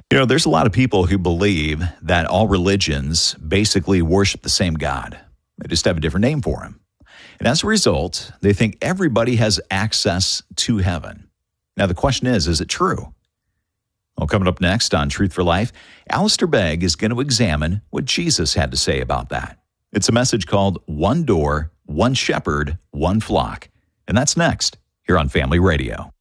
There's a lot of people who believe that all religions basically worship the same God. They just have a different name for him. And as a result, they think everybody has access to heaven. Now, the question is it true? Well, coming up next on Truth for Life, Alistair Begg is going to examine what Jesus had to say about that. It's a message called One Door, One Shepherd, One Flock. And that's next here on Family Radio.